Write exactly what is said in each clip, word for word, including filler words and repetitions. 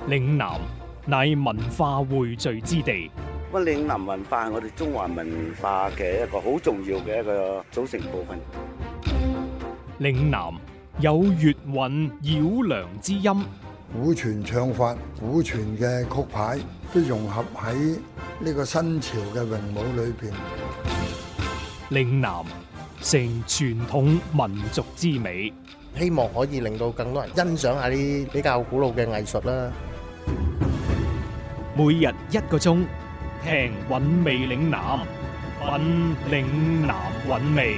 嶺南乃文化匯聚之地。 咁嶺南文化係我哋中華文化嘅一個好重要嘅一個組成部分。 嶺南有粵韻繞梁之音， 古傳唱法、古傳嘅曲牌都融合喺呢個新潮嘅詠舞裏邊。 嶺南成傳統民族之美， 希望可以令到更多人欣賞下啲比較古老嘅藝術啦。 每日一個鐘，聽韻味嶺南，品嶺南韻味。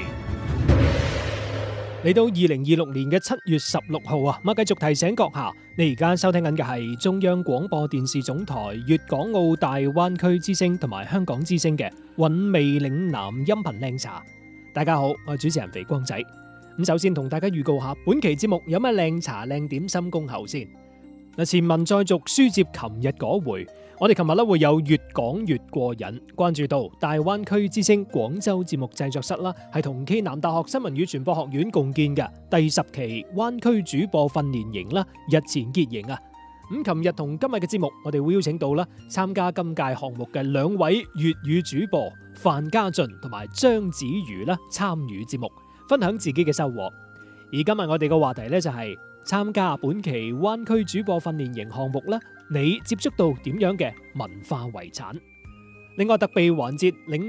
嚟到二零二六年嘅七月十六號啊，咁啊繼續提醒閣下，你而家收聽緊嘅係中央廣播電視總台粵港澳大灣區之聲同埋香港之聲嘅韻味嶺南音頻靚茶。大家好，我係主持人肥光仔。咁首先同大家預告下本期節目有咩靚茶靚點心恭候先。嗱，前文再續，書接琴日嗰回，我哋琴日咧會有越講越過癮，關注到大灣區之聲廣州節目製作室啦，係同暨南大學新聞與傳播學院共建嘅第十期灣區主播訓練營啦，日前結營啊。咁琴日同今日嘅節目，我哋會邀請到啦參加今屆項目嘅兩位粵語主播范家俊同埋張子瑜啦參與節目，分享自己嘅收穫。而今日我哋嘅話題呢，就係參加本期灣區主播訓練營項目啦，你接觸到點樣嘅文化遺產？另外特備環節嶺